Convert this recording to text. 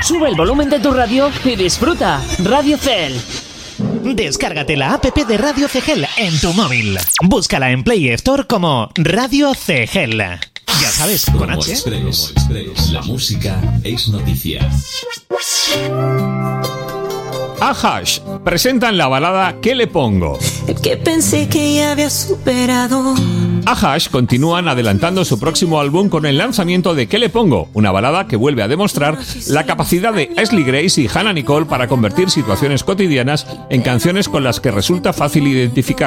Sube el volumen de tu radio y disfruta. Radio Cel. Descárgate la app de Radio Cegel en tu móvil. Búscala en Play Store como Radio Cegel. Ya sabes, con Promo H. Express. La música es noticia. Ahash presentan la balada ¿Qué le pongo? El que pensé que ya había superado. Ahash continúan adelantando su próximo álbum con el lanzamiento de ¿Qué le pongo? Una balada que vuelve a demostrar la capacidad de Ashley Grace y Hannah Nicole para convertir situaciones cotidianas en canciones con las que resulta fácil identificar.